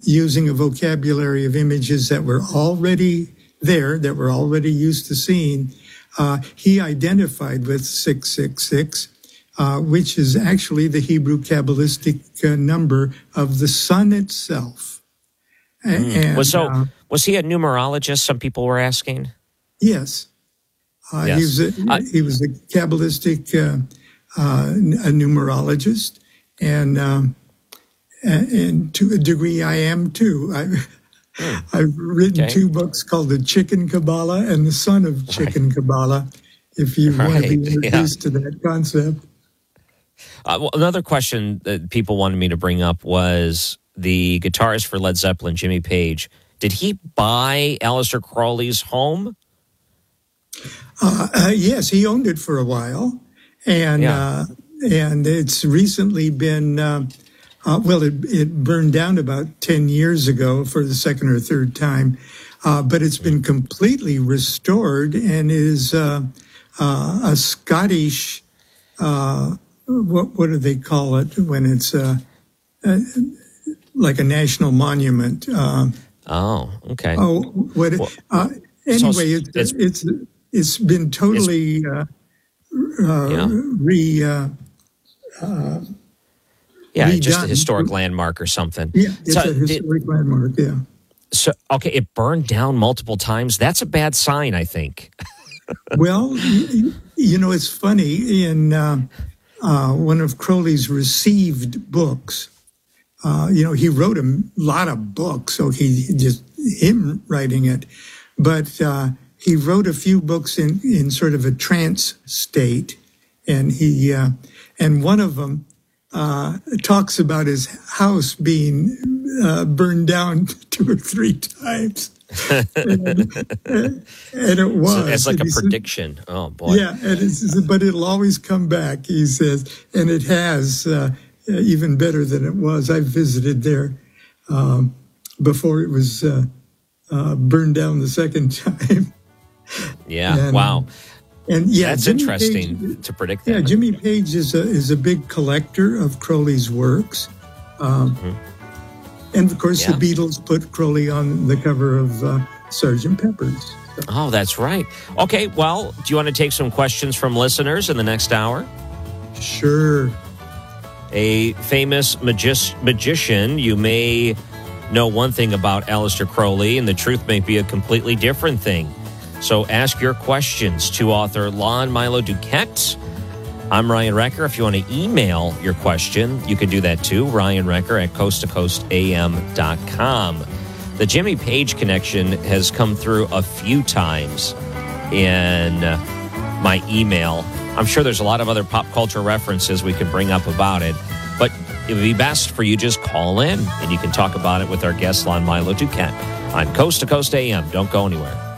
using a vocabulary of images that were already there, that we're already used to seeing, he identified with 666, which is actually the Hebrew Kabbalistic number of the sun itself. And, was he a numerologist? Some people were asking. Yes. Yes. He was a Kabbalistic a numerologist, and to a degree I am too. I've written 2 books called The Chicken Kabbalah and The Son of Chicken Kabbalah, if you want to be introduced to that concept. Well, another question that people wanted me to bring up was the guitarist for Led Zeppelin, Jimmy Page. Did he buy Aleister Crowley's home? Yes, he owned it for a while, and it's recently been it burned down about 10 years ago for the second or third time, but it's been completely restored and is a Scottish what do they call it when it's like a national monument? Okay. Anyway, it's been totally just a historic landmark or something. Yeah, it's a historic landmark, yeah. So, okay, it burned down multiple times. That's a bad sign, I think. Well, it's funny. In one of Crowley's received books, he wrote a lot of books, so him writing it. But he wrote a few books in sort of a trance state, and and one of them talks about his house being burned down 2 or 3 times. and it was. So it's like a prediction. Oh, boy. Yeah, but it'll always come back, he says. And it has, even better than it was. I visited there before it was burned down the second time. Yeah, wow. And that's Jimmy interesting Page, to predict that. Yeah, Jimmy Page is a big collector of Crowley's works. And, of course, the Beatles put Crowley on the cover of Sgt. Pepper's. So. Oh, that's right. Okay, well, do you want to take some questions from listeners in the next hour? Sure. A famous magician, you may know one thing about Aleister Crowley, and the truth may be a completely different thing. So ask your questions to author Lon Milo Duquette. I'm Ryan Recker. If you want to email your question, you can do that too. Ryan Recker at coasttocoastam.com. The Jimmy Page connection has come through a few times in my email. I'm sure there's a lot of other pop culture references we can bring up about it, but it would be best for you just call in and you can talk about it with our guest, Lon Milo Duquette, on Coast to Coast AM. Don't go anywhere.